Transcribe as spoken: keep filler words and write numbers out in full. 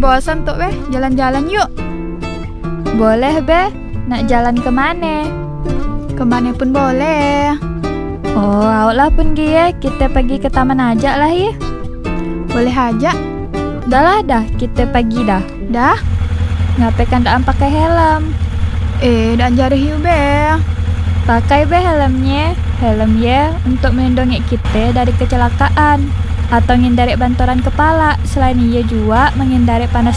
bosan tuh beh, jalan-jalan yuk. Boleh beh, nak jalan kemana? Kemana pun boleh. Oh, awaklah pun gie, kita pergi ke taman aja lah ya. Boleh aja. Dah lah dah, kita pergi dah. Dah? Ngapain kan dah pakai helm? Eh, dah jari hiu beh. Pakai beh helmnya. Helm ya untuk melindungi kita dari kecelakaan atau menghindari benturan kepala. Selain iya juga menghindari panas